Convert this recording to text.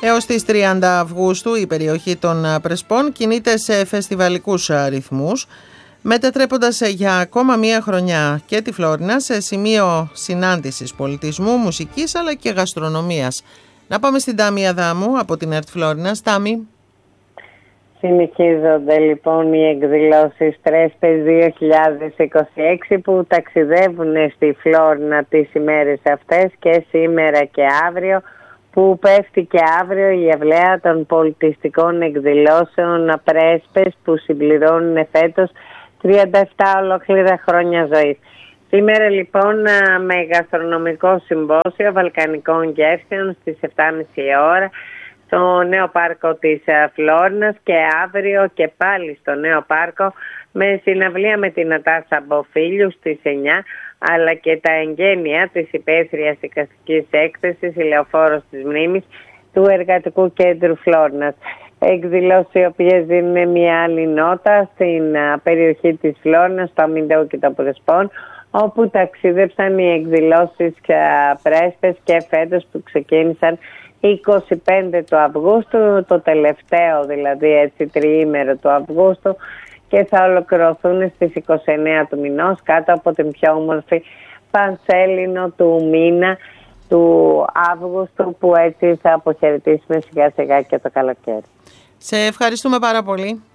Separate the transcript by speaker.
Speaker 1: Έως τις 30 Αυγούστου η περιοχή των Πρεσπών κινείται σε φεστιβαλικούς ρυθμούς, μετατρέποντας για ακόμα μία χρονιά και τη Φλόρινα σε σημείο συνάντησης πολιτισμού, μουσικής αλλά και γαστρονομίας. Να πάμε στην Τάμη Αδάμου από την ΕΡΤ Φλόρινας. Τάμη.
Speaker 2: Συνεχίζονται λοιπόν οι εκδηλώσεις Πρέσπες 2026 που ταξιδεύουν στη Φλόρινα τις ημέρες αυτές και σήμερα και αύριο, που πέφτει και αύριο η ευλαία των πολιτιστικών εκδηλώσεων Πρέσπες που συμπληρώνουν φέτος 37 ολόκληρα χρόνια ζωής. Σήμερα λοιπόν με γαστρονομικό συμπόσιο βαλκανικών γεύσεων στις 7.30 ώρα στο νέο πάρκο της Φλόρινας και αύριο και πάλι στο νέο πάρκο με συναυλία με την Νατάσα Μποφίλιου στις 9, αλλά και τα εγγένεια της υπαίθριας εικαστικής έκθεσης Ηλεοφόρος της Μνήμης του Εργατικού Κέντρου Φλόρινας. Εκδηλώσεις οι οποίες δίνουν μια άλλη νότα στην περιοχή της Φλόρινας, στο Αμυντέο και το Πρεσπών, όπου ταξίδεψαν οι εκδηλώσεις Πρέσπες και φέτος που ξεκίνησαν 25 του Αυγούστου, το τελευταίο δηλαδή έτσι τριήμερο του Αυγούστου, και θα ολοκληρωθούν στις 29 του μηνός κάτω από την πιο όμορφη πανσέλινο του μήνα του Αύγουστου, που έτσι θα αποχαιρετήσουμε σιγά σιγά και το καλοκαίρι.
Speaker 1: Σε ευχαριστούμε πάρα πολύ.